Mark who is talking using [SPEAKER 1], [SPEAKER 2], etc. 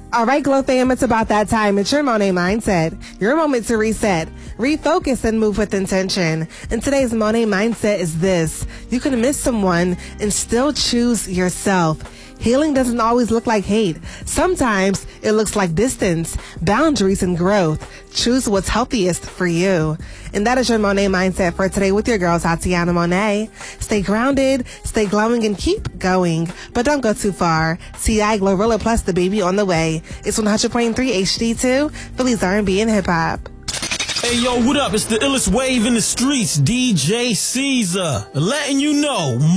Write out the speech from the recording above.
[SPEAKER 1] All right, Glow fam, it's about that time. It's your Monet Mindset, your moment to reset, refocus, and move with intention. And today's Monet Mindset is this: you can miss someone and still choose yourself. Healing doesn't always look like hate. Sometimes it looks like distance, boundaries, and growth. Choose what's healthiest for you. And that is your Monet Mindset for today with your girl, Tatiana Monet. Stay grounded, stay glowing, and keep going. But don't go too far. T.I. Glorilla Plus, the baby on the way. It's 100.3 HD2, Philly's R&B and hip-hop.
[SPEAKER 2] Hey, yo, what up? It's the illest wave in the streets, DJ Caesar. Letting you know.